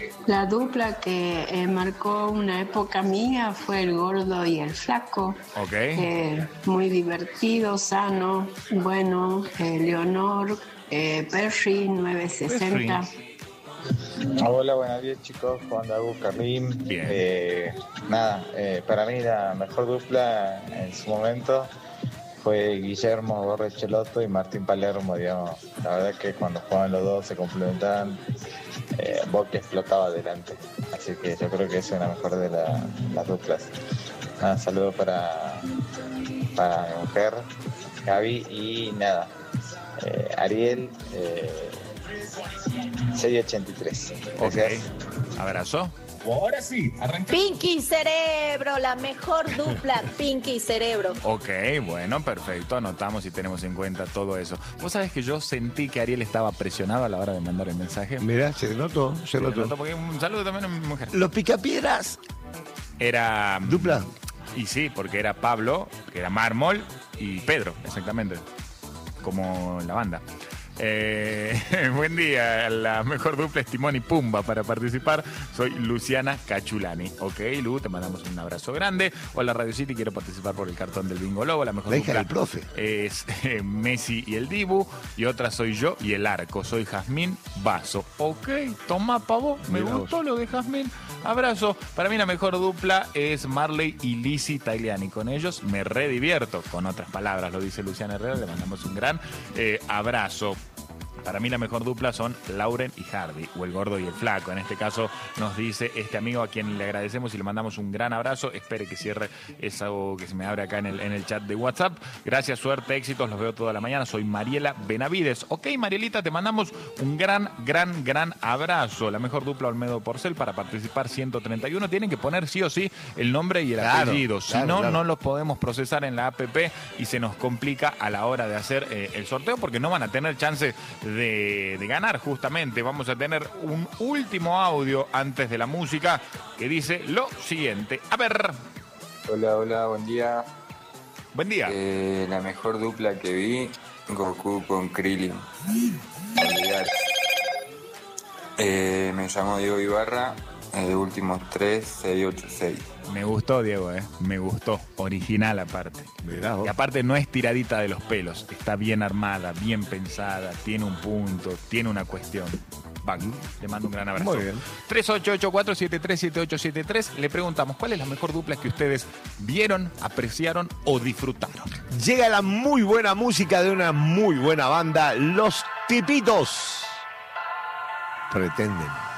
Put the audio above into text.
La dupla que marcó una época mía fue el gordo y el flaco. Ok. Muy divertido, sano, bueno, Leonor, Perry 960. Hola, buenos días chicos, Juan Dabu, Carlín. Bien. Para mí la mejor dupla en su momento fue Guillermo Borrechelotto y Martín Palermo, digamos. La verdad que cuando jugaban los dos se complementaban, Boca explotaba adelante. Así que yo creo que esa es la mejor de las duplas. Saludos para mi mujer, Gaby, y Ariel, 683. Gracias. Ok. Abrazo. Ahora sí, arranca. Pinky y Cerebro, la mejor dupla, Pinky y Cerebro. Ok, bueno, perfecto. Anotamos y tenemos en cuenta todo eso. Vos sabés que yo sentí que Ariel estaba presionado a la hora de mandar el mensaje. Mirá, se notó. Porque un saludo también a mi mujer. Los Picapiedras. Era... ¿Dupla? Y sí, porque era Pablo, que era Mármol, y Pedro, exactamente. Como la banda. Buen día, la mejor dupla es Timón y Pumba. Para participar soy Luciana Cachulani. Ok, Lu, te mandamos un abrazo grande. Hola Radio City, quiero participar por el cartón del Bingo Lobo. La mejor La hija dupla del profe es Messi y el Dibu. Y otra soy yo y el Arco. Soy Jazmín Vaso. Ok, toma pavo, me Mirá gustó vos. lo de Jazmín. Abrazo. Para mí la mejor dupla es Marley y Lizzy Tagliani. Con ellos me redivierto. Con otras palabras, lo dice Luciana Herrera. Le mandamos un gran abrazo. Para mí la mejor dupla son Lauren y Hardy, o el gordo y el flaco. En este caso nos dice este amigo a quien le agradecemos y le mandamos un gran abrazo. Espere que cierre eso que se me abre acá en el chat de WhatsApp. Gracias, suerte, éxitos, los veo toda la mañana. Soy Mariela Benavides. Ok, Marielita, te mandamos un gran abrazo. La mejor dupla Olmedo Porcel. Para participar 131 tienen que poner sí o sí el nombre y el apellido. Si no, no los podemos procesar en la APP y se nos complica a la hora de hacer el sorteo porque no van a tener chance de ganar justamente. Vamos a tener un último audio antes de la música que dice lo siguiente. A ver. Hola, buen día. Buen día. La mejor dupla que vi, Goku con Krillin. Olvidar. Me llamo Diego Ibarra, últimos 3686. Me gustó, Diego, me gustó. Original aparte. Y aparte no es tiradita de los pelos. Está bien armada, bien pensada, tiene un punto, tiene una cuestión. Le mando un gran abrazo. Muy bien. 3884-737873. Le preguntamos, ¿cuál es la mejor dupla que ustedes vieron, apreciaron o disfrutaron? Llega la muy buena música de una muy buena banda, Los Tipitos. Pretenden.